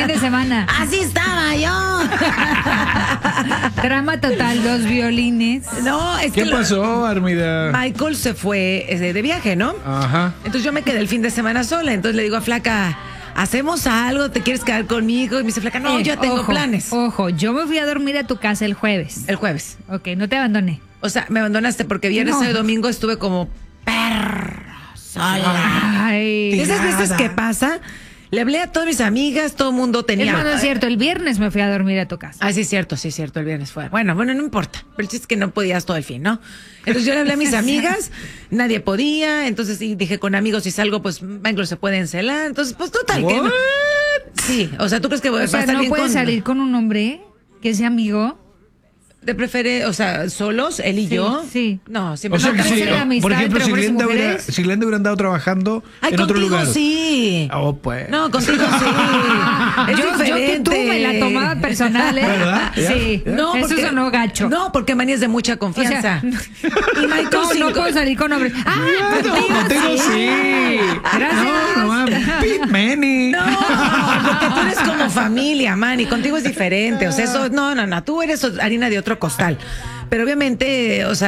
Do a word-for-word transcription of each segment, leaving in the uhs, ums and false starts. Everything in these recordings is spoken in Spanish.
fin de semana. Así estaba yo. Drama total, dos violines. No, es ¿Qué que pasó, Armida? Michael se fue eh, de viaje, ¿no? Ajá. Entonces yo me quedé el fin de semana sola. Entonces le digo a Flaca, ¿hacemos algo? ¿Te quieres quedar conmigo? Y me dice Flaca, no, Eh, yo tengo ojo, planes. Ojo, yo me fui a dormir a tu casa el jueves. El jueves. Ok, no te abandoné. O sea, me abandonaste porque viernes No. y domingo estuve como perro sola. Ay. Esas veces que pasa, le hablé a todas mis amigas, todo el mundo tenía. Eso no es cierto, el viernes me fui a dormir a tu casa. Ah, sí, es cierto, sí, es cierto, el viernes fue. Bueno, bueno, no importa. Pero el chiste es que no podías todo el fin, ¿no? Entonces yo le hablé a mis amigas, nadie podía. Entonces sí, dije, con amigos, si salgo, pues Michael se puede encelar. Entonces, pues total. Que no. Sí, o sea, ¿tú crees que voy a O sea, estar no bien puedes con... salir con un hombre que sea amigo. ¿Te prefiere, o sea, solos, él y Sí, yo? sí. No, siempre. O sea No, que pero si, esa es la amistad por ejemplo, entre si hombres y Glenda, hubiera, mujeres. si Glenda hubiera andado trabajando Ay, en otro contigo lugar. sí. Oh, pues. No, contigo sí. Es yo, yo que diferente. tú me la tomaba personal, ¿eh? ¿Verdad? Ya, Sí. ya. No, Eso porque, sonó gacho. No, porque manías de mucha O confianza. sea, y Michael no, sí- no puedo salir con hombres. Ah, No, contigo, contigo sí. sí. Gracias. No, no mames. Pete Manny. No, porque tú eres como familia, man, y contigo es diferente. O sea, eso, no, no, no, tú eres harina de otro costal. Pero obviamente, o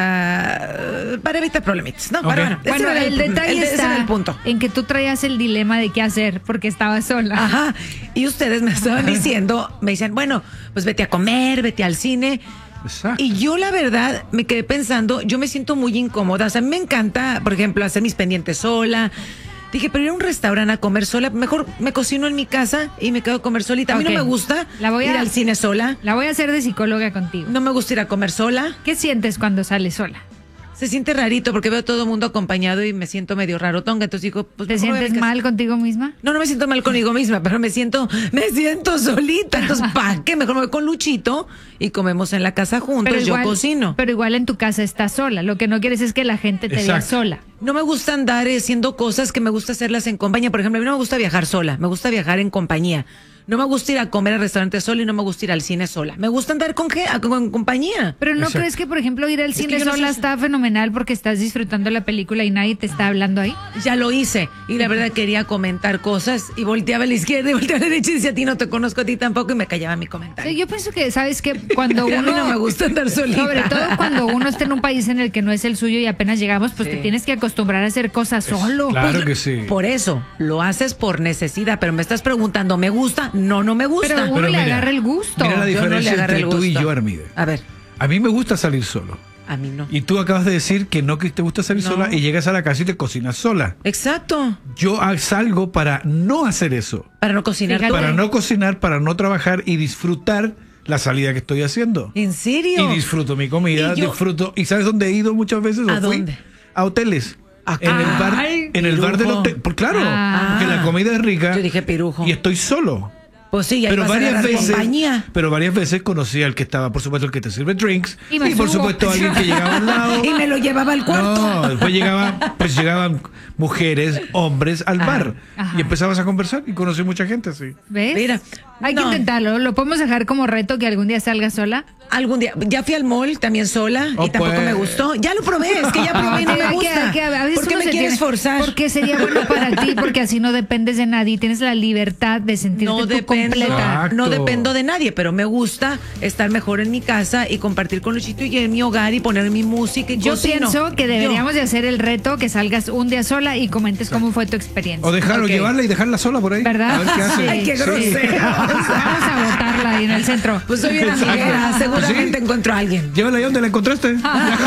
sea, para evitar problemitas, ¿no? Ok. Pero bueno, ese Bueno, era el detalle el- ese está era el punto. en que tú traías el dilema de qué hacer porque estaba sola. Ajá, y ustedes me estaban diciendo, me dicen, bueno, pues vete a comer, vete al cine. Exacto. Y yo la verdad me quedé pensando, yo me siento muy incómoda, o sea, a mí me encanta, por ejemplo, hacer mis pendientes sola. Dije, pero ir a un restaurante a comer sola, mejor me cocino en mi casa y me quedo a comer solita. A mí Ok. no me gusta La voy a- ir al cine sola, La voy a hacer de psicóloga contigo. no me gusta ir a comer sola. ¿Qué sientes cuando sales sola? Se siente rarito porque veo a todo el mundo acompañado y me siento medio rarotonga, entonces digo, pues ¿Te mejor voy a mi sientes casa. mal contigo misma? No, no me siento mal conmigo misma, pero me siento, me siento solita. Entonces, ¿para qué? Mejor me voy con Luchito y comemos en la casa juntos, yo cocino. Pero igual en tu casa estás sola. Lo que no quieres es que la gente te vea Exacto. sola. No me gusta andar eh, haciendo cosas que me gusta hacerlas en compañía. Por ejemplo, a mí no me gusta viajar sola, me gusta viajar en compañía. No me gusta ir a comer al restaurante sola y no me gusta ir al cine sola. Me gusta andar con, ge- con compañía. Pero ¿no Exacto. crees que, por ejemplo, ir al Es que cine yo no sola sé- está fenomenal porque estás disfrutando la película y nadie te está hablando ahí? Ya lo hice y la verdad quería comentar cosas y volteaba a la izquierda y volteaba a la derecha y decía, a ti no te conozco a ti tampoco y me callaba mi O sea, comentario. yo pienso que, ¿sabes qué? Cuando A uno... mí no me gusta andar solita. Sobre todo cuando uno está en un país en el que no es el suyo y apenas llegamos, pues Sí. te tienes que acostumbrar a hacer cosas solo. Claro que sí. Por eso, lo haces por necesidad, pero me estás preguntando, ¿me gusta? No, no me gusta. Pero uno Pero le mira, agarra el gusto. mira la Yo no le diferencia agarré entre el tú y gusto. yo, Armide. A ver, A mí me gusta salir solo. a mí no. Y tú acabas de decir que no que te gusta salir No. sola y llegas a la casa y te cocinas sola. Exacto. Yo ah, salgo para no hacer eso. Para no cocinar Fíjate. todo. Para no cocinar, para no trabajar y disfrutar la salida que estoy haciendo. ¿En serio? Y disfruto mi comida, Y yo- disfruto. ¿Y sabes dónde he ido muchas veces? ¿O ¿A fui? dónde? A hoteles. ¿A En el bar, Ay, en el bar del pirujo. hotel. Por, claro, Ah. porque la comida es rica. Yo dije pirujo. Y estoy solo. Pues sí, ahí Pero vas a varias agarrar veces, compañía. pero varias veces conocí al que estaba, por supuesto, el que te sirve drinks Y y, me por subo. supuesto alguien que llegaba al lado. Y me lo llevaba al cuarto. No, después llegaba, pues llegaban mujeres, hombres al bar ajá. y empezabas a conversar y conocí mucha gente así. ¿Ves? Mira, Hay que no. intentarlo. ¿Lo podemos dejar como reto que algún día salga sola? Algún día, ya fui al mall también sola Oh, y tampoco pues. me gustó. Ya lo probé, es que ya probé y no Que- me que- gusta. que a veces ¿Por qué uno me se quieres tiene- forzar? Porque sería bueno para ti, porque así no dependes de nadie. Tienes la libertad de sentirte No tú dependo, completa. Exacto. no dependo de nadie, pero me gusta estar mejor en mi casa y compartir con Luchito y en mi hogar y poner mi música y Yo cocino. pienso que deberíamos Yo. de hacer el reto que salgas un día sola y comentes cómo fue tu experiencia. O dejarlo, Ok. llevarla y dejarla sola por ahí. ¿Verdad? A ver qué hace. Sí. Ay, qué Sí. grosero. Vamos a botarla ahí en el centro. Pues soy bien amiguera, seguramente Sí. encuentro a alguien. Llévala ahí donde la encontraste.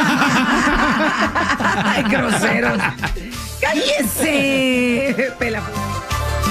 Ay, grosero. ¡Cállese! Pela.